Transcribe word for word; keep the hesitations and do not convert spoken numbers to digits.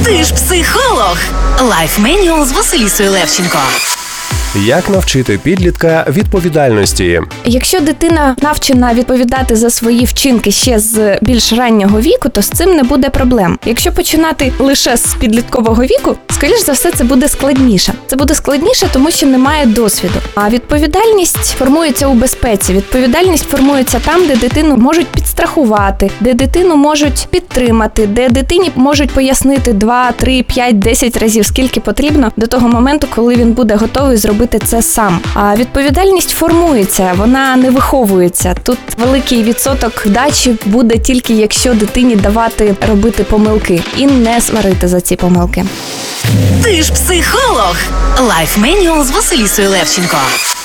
Ти ж психолог. Лайф Менюал з Василісою Левченко. Як навчити підлітка відповідальності? Якщо дитина навчена відповідати за свої вчинки ще з більш раннього віку, то з цим не буде проблем. Якщо починати лише з підліткового віку, скоріш за все, це буде складніше. Це буде складніше, тому що немає досвіду. А відповідальність формується у безпеці. Відповідальність формується там, де дитину можуть підстрахувати, де дитину можуть підтримати, де дитині можуть пояснити два, три, п'ять, десять разів, скільки потрібно до того моменту, коли він буде готовий зробити це сам. А відповідальність формується, вона не виховується. Тут великий відсоток вдачі буде тільки якщо дитині давати робити помилки і не сварити за ці помилки. Ти ж психолог. Лайф Менюал з Василісою Левченко.